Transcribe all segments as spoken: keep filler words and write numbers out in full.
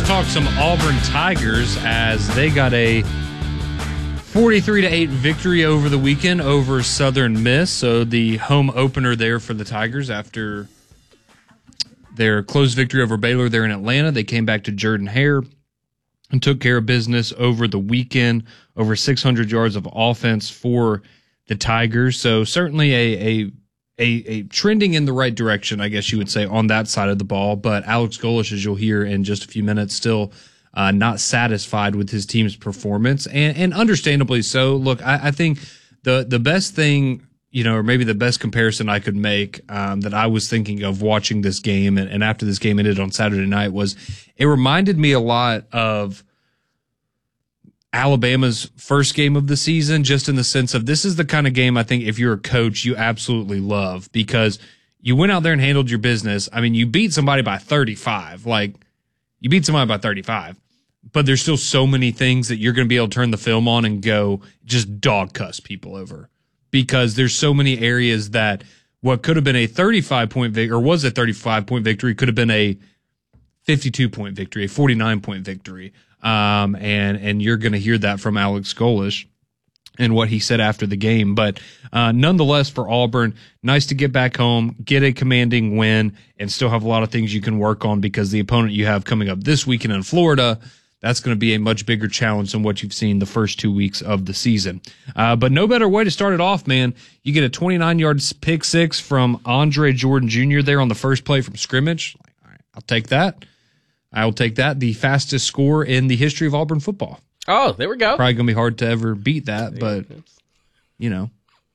Let's talk some Auburn Tigers as they got a forty-three to eight victory over the weekend over Southern Miss. So the home opener there for the Tigers after their close victory over Baylor there in Atlanta. They came back to Jordan-Hare and took care of business over the weekend. Over six hundred yards of offense for the Tigers. So certainly a, a A, a trending in the right direction, I guess you would say, on that side of the ball. But Alex Golesh, as you'll hear in just a few minutes, still uh, not satisfied with his team's performance, and, and understandably so. Look, I, I think the the best thing, you know, or maybe the best comparison I could make um, that I was thinking of watching this game, and, and after this game ended on Saturday night, was it reminded me a lot of Alabama's first game of the season, just in the sense of this is the kind of game I think if you're a coach, you absolutely love, because you went out there and handled your business. I mean, you beat somebody by thirty-five. Like, you beat somebody by thirty-five, but there's still so many things that you're going to be able to turn the film on and go just dog cuss people over, because there's so many areas that what could have been a thirty-five point victory, or was a thirty-five point victory, could have been a fifty-two point victory, a forty-nine point victory. Um, and, and you're going to hear that from Alex Golesh and what he said after the game. But, uh, nonetheless, for Auburn, nice to get back home, get a commanding win, and still have a lot of things you can work on, because the opponent you have coming up this weekend in Florida, that's going to be a much bigger challenge than what you've seen the first two weeks of the season. Uh, but no better way to start it off, man. You get a twenty-nine yard pick six from Andre Jordan Junior there on the first play from scrimmage. All right, I'll take that. I will take that. The fastest score in the history of Auburn football. Oh, there we go. Probably going to be hard to ever beat that, but, you know,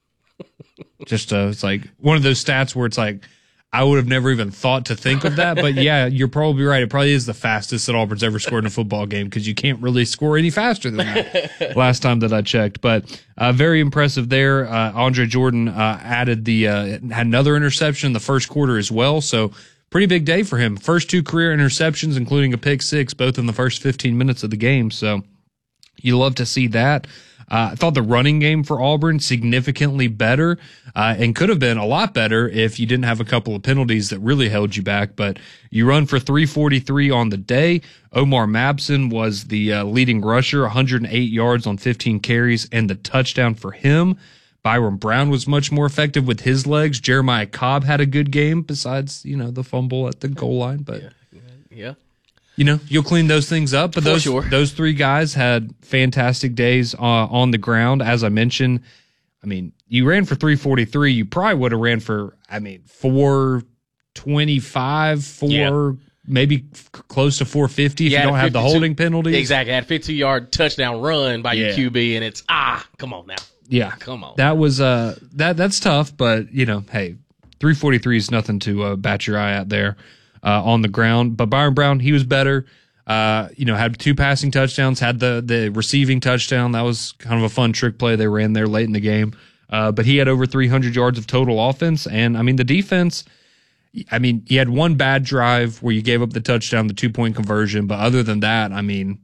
just uh, it's like one of those stats where it's like, I would have never even thought to think of that. But, yeah, you're probably right. It probably is the fastest that Auburn's ever scored in a football game, because you can't really score any faster than that last time that I checked. But uh, very impressive there. Uh, Andre Jordan uh, added the uh, had another interception in the first quarter as well, so pretty big day for him. First two career interceptions, including a pick six, both in the first fifteen minutes of the game. So you love to see that. Uh, I thought the running game for Auburn significantly better, uh, and could have been a lot better if you didn't have a couple of penalties that really held you back. But you run for three forty-three on the day. Omar Mabson was the uh, leading rusher, one hundred eight yards on fifteen carries, and the touchdown for him. Byron Brown was much more effective with his legs. Jeremiah Cobb had a good game, besides, you know, the fumble at the goal line. But, yeah, yeah. you know, you'll clean those things up. But For those sure. those three guys had fantastic days uh, on the ground. As I mentioned, I mean, you ran for three forty-three. You probably would have ran for, I mean, four twenty-five, four, yeah. maybe f- close to four fifty if yeah, you don't have the holding penalties. Exactly. Had a fifty yard touchdown run by yeah. your Q B, and it's, ah, come on now. Yeah, come on. That was uh that that's tough, but you know, hey, three forty-three is nothing to uh, bat your eye at there uh, on the ground. But Byron Brown, he was better. Uh, you know, had two passing touchdowns, had the the receiving touchdown. That was kind of a fun trick play they ran there late in the game. Uh, but he had over three hundred yards of total offense, and I mean the defense. I mean, you had one bad drive where you gave up the touchdown, the two point conversion, but other than that, I mean,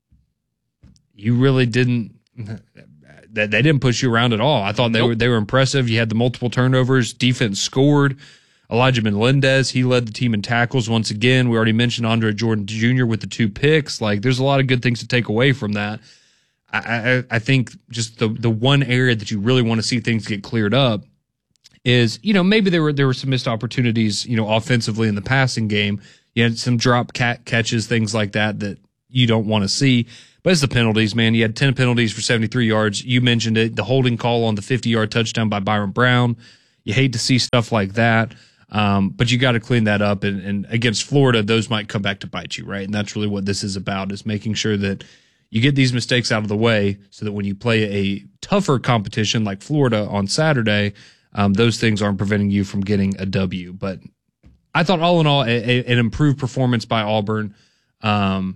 you really didn't. They didn't push you around at all. I thought they nope. were they were impressive. You had the multiple turnovers. Defense scored. Elijah Melendez, he led the team in tackles once again. We already mentioned Andre Jordan Junior with the two picks. Like, there's a lot of good things to take away from that. I, I, I think just the the one area that you really want to see things get cleared up is, you know, maybe there were there were some missed opportunities, you know, offensively in the passing game. You had some drop cat catches, things like that that you don't want to see. But it's the penalties, man. You had ten penalties for seventy-three yards. You mentioned it, the holding call on the fifty yard touchdown by Byron Brown. You hate to see stuff like that, um, but you got to clean that up. And, and against Florida, those might come back to bite you, right? And that's really what this is about, is making sure that you get these mistakes out of the way so that when you play a tougher competition like Florida on Saturday, um, those things aren't preventing you from getting a W. But I thought all in all, a, a, an improved performance by Auburn. Um,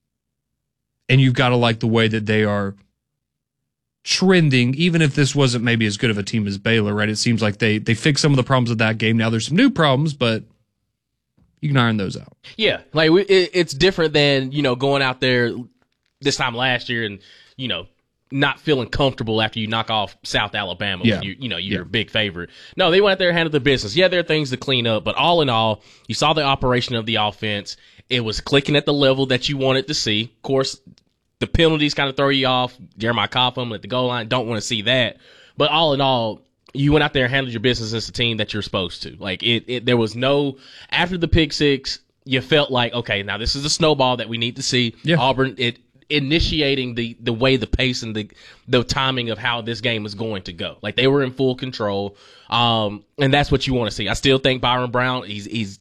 And you've got to like the way that they are trending, even if this wasn't maybe as good of a team as Baylor, right? It seems like they they fixed some of the problems of that game. Now there's some new problems, but you can iron those out. Yeah, like it, it's different than, you know, going out there this time last year and, you know, not feeling comfortable after you knock off South Alabama. Yeah. When you, you know, you're yeah. a big favorite. No, they went out there and handled the business. Yeah, there are things to clean up, but all in all, you saw the operation of the offense, It was clicking at the level that you wanted to see. Of course, the penalties kind of throw you off. Jeremiah Coffin at the goal line, don't want to see that. But all in all, you went out there and handled your business as a team that you're supposed to. Like it, it there was no after the pick six, you felt like, okay, now this is the snowball that we need to see. Yeah. Auburn it initiating the the way the pace and the the timing of how this game is going to go. Like they were in full control. Um, and that's what you want to see. I still think Byron Brown, he's he's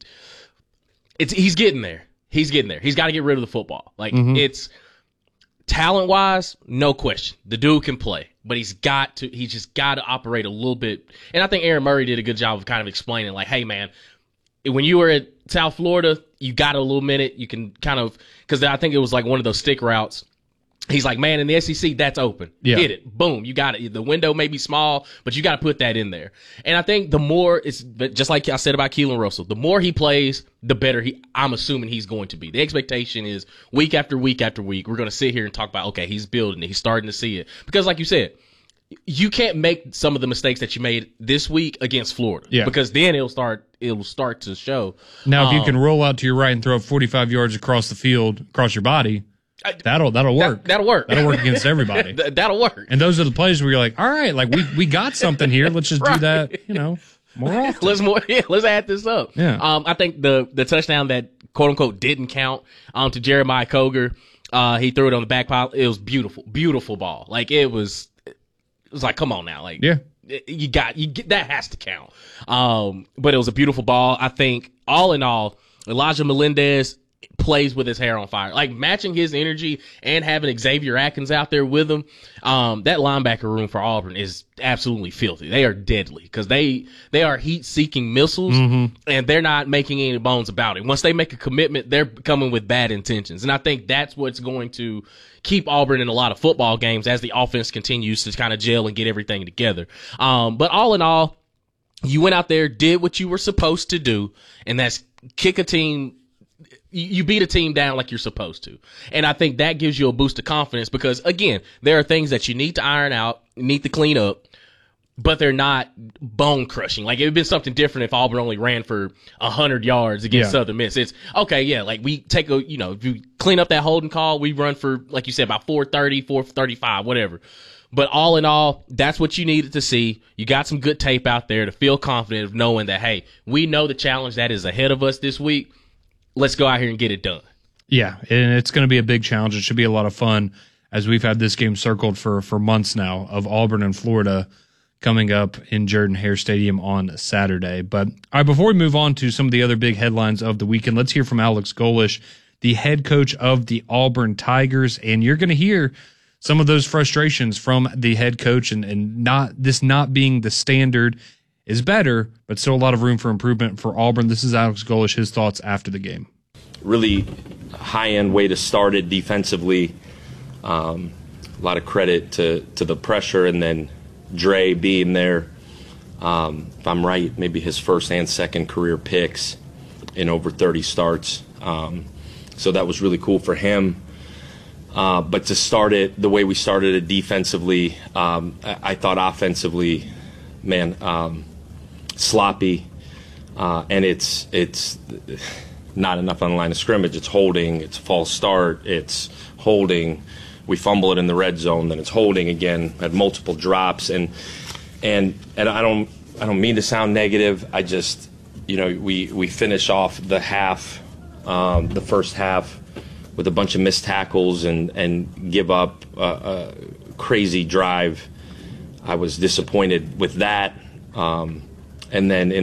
it's he's getting there. He's getting there. He's got to get rid of the football. Like mm-hmm. it's talent wise, no question. The dude can play, but he's got to, he's just got to operate a little bit. And I think Aaron Murray did a good job of kind of explaining like, hey man, when you were at South Florida, you got a little minute. You can kind of, cause I think it was like one of those stick routes. He's like, man, in the S E C, that's open. Yeah. Hit it. Boom. You got it. The window may be small, but you got to put that in there. And I think the more it's just like I said about Keelan Russell, the more he plays, the better he, I'm assuming he's going to be. The expectation is week after week after week, we're going to sit here and talk about, okay, he's building it. He's starting to see it. Because like you said, you can't make some of the mistakes that you made this week against Florida. Yeah. Because then it'll start, it'll start to show. Now, if um, you can roll out to your right and throw forty-five yards across the field, across your body, That'll that'll work. That, that'll work. That'll work against everybody. That'll work. And those are the plays where you're like, all right, like we we got something here. Let's just right. do that, you know, more often. Let's more yeah, let's add this up. Yeah. Um, I think the the touchdown that quote unquote didn't count um to Jeremiah Coger, uh, he threw it on the back pile. It was beautiful, beautiful ball. Like it was, it was like, come on now, like yeah, you got you get that has to count. Um, but it was a beautiful ball. I think all in all, Elijah Melendez plays with his hair on fire, like matching his energy and having Xavier Atkins out there with him. Um, that linebacker room for Auburn is absolutely filthy. They are deadly because they they are heat seeking missiles, mm-hmm. and they're not making any bones about it. Once they make a commitment, they're coming with bad intentions, and I think that's what's going to keep Auburn in a lot of football games as the offense continues to kind of gel and get everything together. Um, but all in all, you went out there, did what you were supposed to do, and that's kick a team. You beat a team down like you're supposed to. And I think that gives you a boost of confidence because, again, there are things that you need to iron out, need to clean up, but they're not bone crushing. Like, it would have been something different if Auburn only ran for one hundred yards against yeah. Southern Miss. It's, okay, yeah, like we take a, you know, if you clean up that holding call, we run for, like you said, about four thirty, four thirty-five, whatever. But all in all, that's what you needed to see. You got some good tape out there to feel confident of knowing that, hey, we know the challenge that is ahead of us this week. Let's go out here and get it done. Yeah, and it's going to be a big challenge. It should be a lot of fun as we've had this game circled for, for months now of Auburn and Florida coming up in Jordan-Hare Stadium on Saturday. But all right, before we move on to some of the other big headlines of the weekend, let's hear from Alex Golesh, the head coach of the Auburn Tigers. And you're going to hear some of those frustrations from the head coach and, and not this not being the standard is better, but still a lot of room for improvement for Auburn. This is Alex Golesh, his thoughts after the game. Really high-end way to start it defensively. Um, a lot of credit to, to the pressure and then Dre being there. Um, if I'm right, maybe his first and second career picks in over thirty starts. Um, so that was really cool for him. Uh, but to start it the way we started it defensively, um, I, I thought offensively, man, um, sloppy, uh, and it's it's not enough on the line of scrimmage. It's holding, it's a false start, it's holding. We fumble it in the red zone, then it's holding again. Had multiple drops, and and and I don't I don't mean to sound negative. I just you know we we finish off the half, um, the first half, with a bunch of missed tackles and and give up a, a crazy drive. I was disappointed with that. Um, and then in